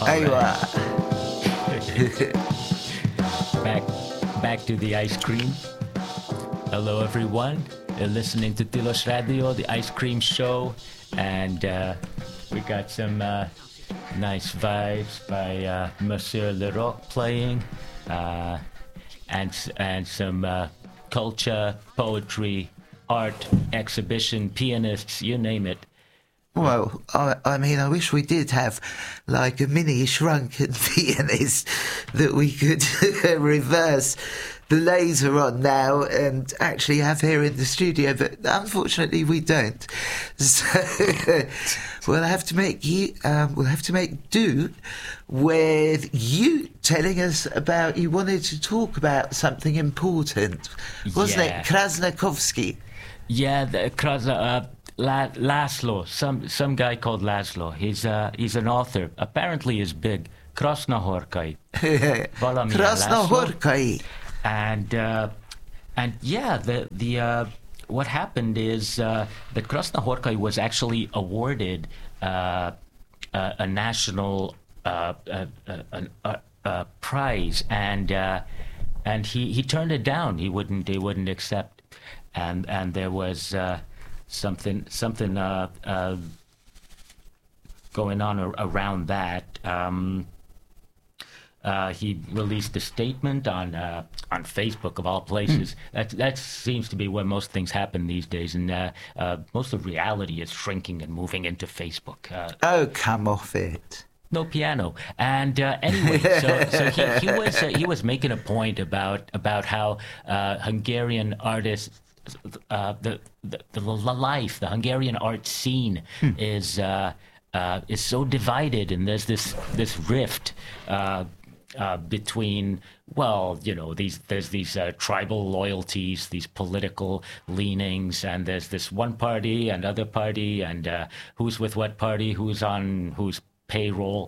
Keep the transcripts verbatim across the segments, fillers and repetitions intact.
Aywa. back, back to the ice cream. Hello, everyone. You're listening to Tilos Radio, the ice cream show, and uh, we got some uh, nice vibes by uh, Monsieur Leroc playing, uh, and and some uh, culture, poetry, art, exhibition, pianists, you name it. Well, I, I mean, I wish we did have like a mini shrunken pianist that we could reverse the laser on now and actually have here in the studio, but unfortunately we don't. So we'll have to make you, um, we'll have to make do with you telling us about. You wanted to talk about something important, wasn't Yeah. it, Krasnakovsky? Yeah, the Krasna, uh, La- Laszlo, some some guy called Laszlo. He's uh, he's an author. Apparently, he's big. Krasnohorkai. Volodymyr Laszlo. Krasnohorkai. And uh, and yeah, the the uh, what happened is uh, that Krasnohorkai was actually awarded uh, uh, a national uh, uh, uh, an, uh, uh, prize, and uh, and he, he turned it down. He wouldn't he wouldn't accept, and and there was uh, something something uh, uh, going on ar- around that. Um, Uh, he released a statement on uh, on Facebook, of all places. Mm. That that seems to be where most things happen these days, and uh, uh, most of reality is shrinking and moving into Facebook. Uh, oh, come off it! No piano. And uh, anyway, so, so he, he was uh, he was making a point about about how uh, Hungarian artists, uh, the, the the life, the Hungarian art scene hmm. is uh, uh, is so divided, and there's this this rift. Uh, Uh, between, well, you know, these there's these uh, tribal loyalties, these political leanings, and there's this one party and other party, and uh, who's with what party, who's on whose payroll.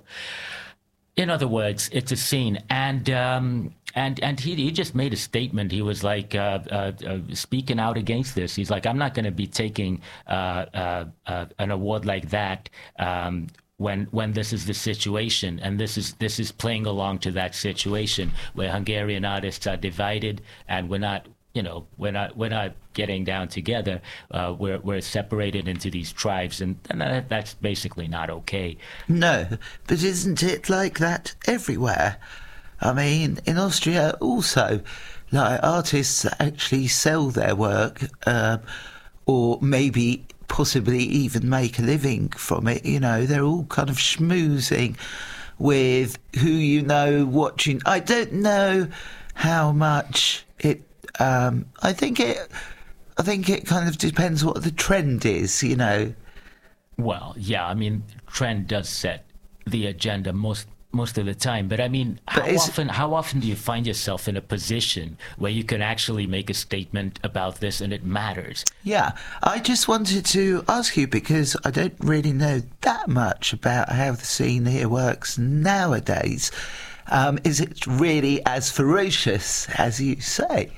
In other words, it's a scene, and um, and and he he just made a statement. He was like uh, uh, uh, speaking out against this. He's like, I'm not going to be taking uh, uh, uh, an award like that. Um, when when this is the situation, and this is this is playing along to that situation where Hungarian artists are divided, and we're not, you know, we're not we're not getting down together. Uh, we're we're separated into these tribes, and, and that, that's basically not okay. No, but isn't it like that everywhere? I mean, in Austria also, like artists actually sell their work, uh, or maybe possibly even make a living from it. You know, they're all kind of schmoozing with who you know watching. I don't know how much it. Um, I think it. I think it kind of depends what the trend is. You know. Well, yeah. I mean, trend does set the agenda most most of the time. But I mean, how often how often do you find yourself in a position where you can actually make a statement about this and it matters? Yeah, I just wanted to ask you, because I don't really know that much about how the scene here works nowadays. Um, is it really as ferocious as you say?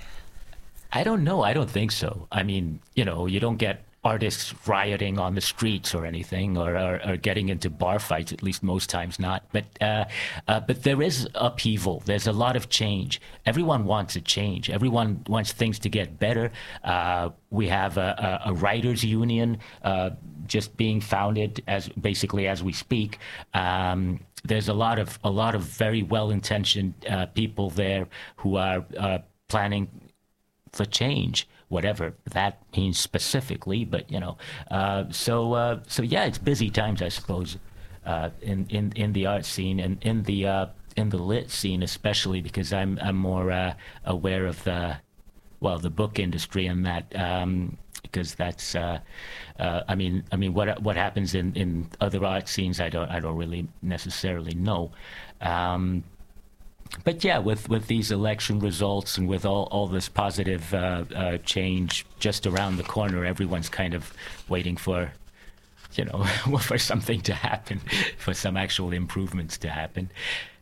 I don't know. I don't think so. I mean, you know, you don't get artists rioting on the streets or anything, or, or, or getting into bar fights, at least most times not. But uh, uh, but there is upheaval. There's a lot of change. Everyone wants a change. Everyone wants things to get better. Uh, we have a, a, a writers' union uh, just being founded, as basically as we speak. Um, there's a lot of a lot of very well-intentioned uh, people there who are uh, planning for change, whatever that means specifically. But you know, uh, so uh, so yeah, it's busy times, I suppose, uh, in in in the art scene, and in the uh, in the lit scene, especially because I'm I'm more uh, aware of the well the book industry and that. Um, because that's, uh, uh, I mean, I mean, what what happens in, in other art scenes, I don't I don't really necessarily know. Um, But yeah, with, with these election results and with all, all this positive uh, uh, change just around the corner, everyone's kind of waiting for, you know, for something to happen, for some actual improvements to happen.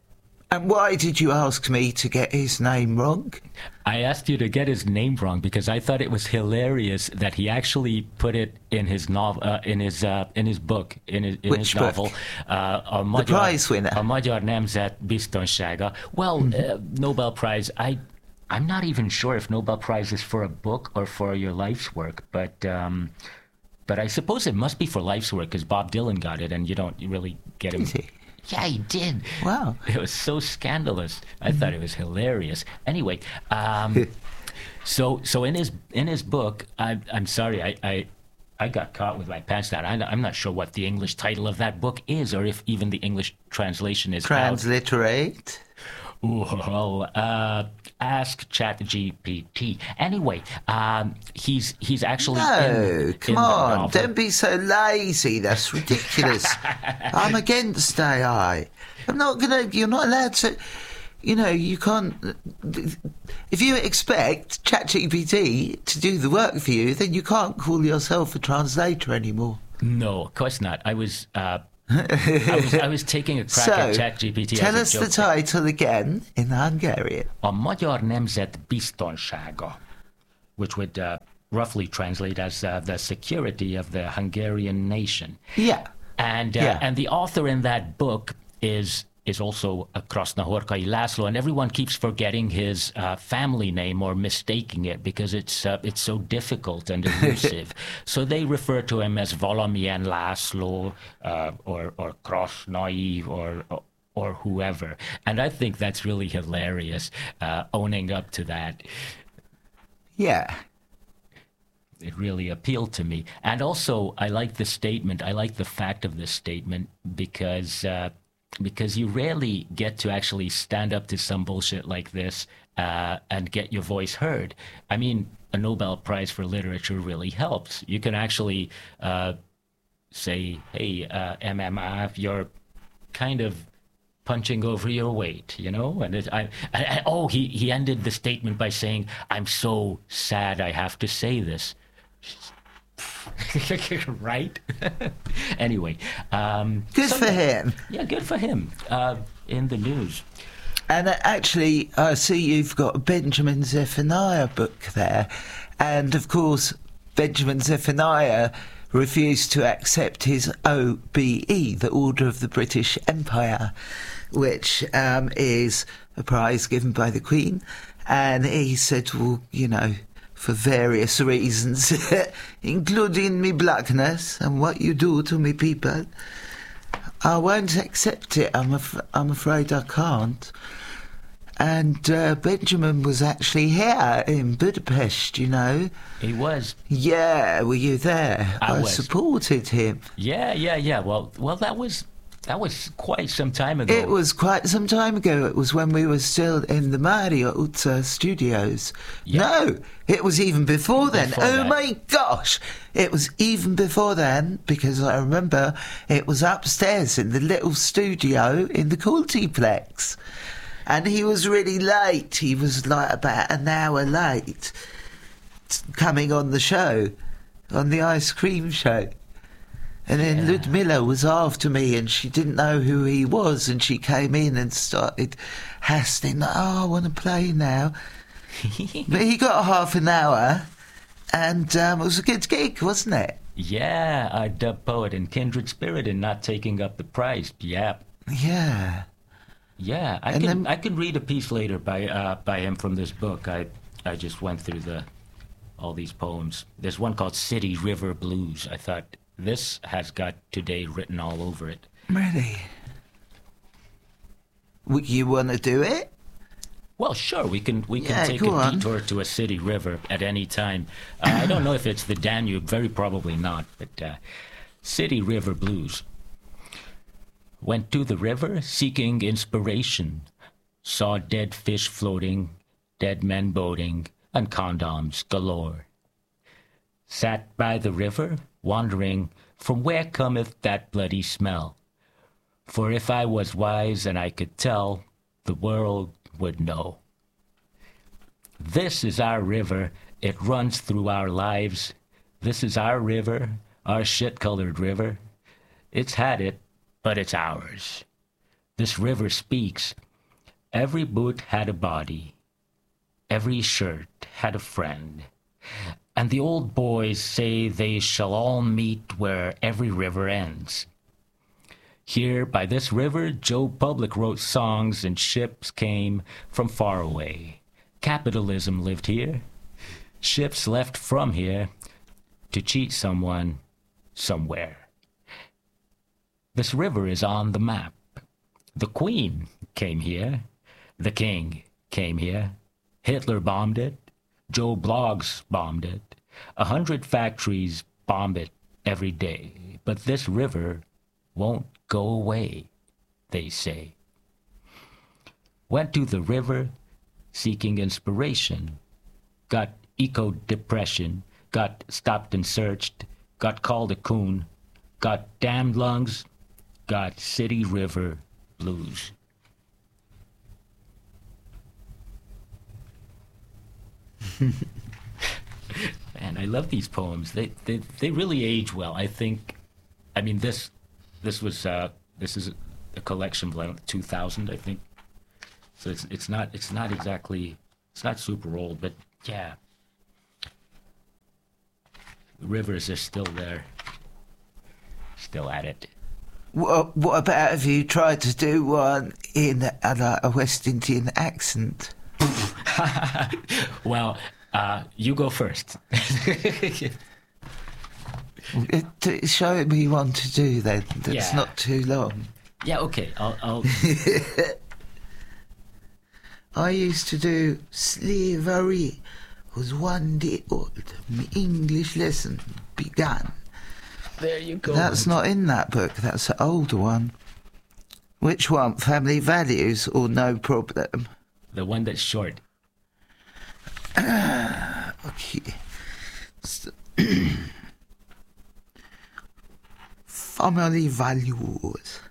And why did you ask me to get his name wrong? I asked you to get his name wrong because I thought it was hilarious that he actually put it in his novel, uh, in his uh, in his book, in his, in Which his book? novel. Uh, a Magyar, the prize winner. A Magyar Nemzet Biztonsága. Well, mm-hmm. uh, Nobel Prize. I, I'm not even sure if Nobel Prize is for a book or for your life's work, but. Um, But I suppose it must be for life's work because Bob Dylan got it, and you don't really get him. Did he? Yeah, he did. Wow. It was so scandalous. I thought it was hilarious. Anyway, um, so so in his in his book, I, I'm sorry, I, I I got caught with my pants down. I, I'm not sure what the English title of that book is, or if even the English translation is out. Transliterate. Well, uh, ask ChatGPT. Anyway, um, he's he's actually No, in, come in the on, novel. don't be so lazy. That's ridiculous. I'm against A I. I'm not gonna. You're not allowed to. You know, you can't. If you expect ChatGPT to do the work for you, then you can't call yourself a translator anymore. No, of course not. I was. Uh, I was, I was taking a crack So, at ChatGPT. tell as us a the joke. title again in Hungarian. A Magyar Nemzet Biztonsága, which would uh, roughly translate as uh, the security of the Hungarian nation. Yeah. And uh, Yeah. and the author in that book is is also a Krasznahorkai László, and everyone keeps forgetting his uh, family name or mistaking it because it's uh, it's so difficult and elusive. So they refer to him as Valamilyen László uh, or or Krasznai or or whoever. And I think that's really hilarious, uh, owning up to that. Yeah. It really appealed to me. And also, I like the statement. I like the fact of this statement because uh, because you rarely get to actually stand up to some bullshit like this uh, and get your voice heard. I mean, a Nobel Prize for Literature really helps. You can actually uh, say, hey, uh, M M F, you're kind of punching over your weight, you know? And it, I, I, I, oh, he, he ended the statement by saying, I'm so sad I have to say this. Right? Anyway. Um, Good so, for him. Yeah, good for him. Uh, in the news. And uh, actually, I see you've got a Benjamin Zephaniah book there. And of course, Benjamin Zephaniah refused to accept his O B E, the Order of the British Empire, which um, is a prize given by the Queen. And he said, well, you know, for various reasons, including me blackness and what you do to me people, I won't accept it. I'm, af- I'm afraid I can't. And uh, Benjamin was actually here in Budapest, you know. He was. Yeah, were you there? I I was. supported him. Yeah, yeah, yeah. Well, well, that was that was quite some time ago. It was quite some time ago. It was when we were still in the Marriott uh, studios. Yeah. No, it was even before then. Before oh that. my gosh! It was even before then because I remember it was upstairs in the little studio in the Cultiplex. And he was really late. He was like about an hour late coming on the show, on the ice cream show. And then Yeah. Ludmilla was after me and she didn't know who he was and she came in and started hassling, like, oh, I want to play now. But he got half an hour and um, it was a good gig, wasn't it? Yeah, our dub poet and kindred spirit in not taking up the prize. Yeah. Yeah. Yeah, I And can then- I can read a piece later by uh, by him from this book. I I just went through the all these poems. There's one called City River Blues. I thought this has got today written all over it. Really? Would you want to do it? Well, sure, we can we can Yeah, take go a on. detour to a city river at any time. Uh, I don't know if it's the Danube, very probably not, but uh, City River Blues. Went to the river seeking inspiration. Saw dead fish floating, dead men boating, and condoms galore. Sat by the river, wondering, from where cometh that bloody smell? For if I was wise and I could tell, the world would know. This is our river, it runs through our lives. This is our river, our shit-colored river. It's had it, but it's ours. This river speaks. Every boot had a body. Every shirt had a friend. And the old boys say they shall all meet where every river ends. Here by this river, Joe Public wrote songs and ships came from far away. Capitalism lived here. Ships left from here to cheat someone somewhere. This river is on the map. The Queen came here. The King came here. Hitler bombed it. Joe Bloggs bombed it. A hundred factories bomb it every day. But this river won't go away, they say. Went to the river seeking inspiration. Got eco-depression. Got stopped and searched. Got called a coon. Got damned lungs. Got city river blues. Man, I love these poems. They, they they really age well. I think. I mean, this this was uh, this is a collection of two thousand, I think. So it's it's not it's not exactly it's not super old, but yeah, the rivers are still there, still at it. What, what about have you tried to do one in a, like a West Indian accent? Well, uh, you go first. Show me one to do then. That's Yeah. not too long. Yeah, okay. I'll. I'll I used to do slavery was one day old. My English lesson began. there you go. That's not in that book. That's an older one. Which one? Family Values or No Problem? The one that's short. Okay. So- Family Values.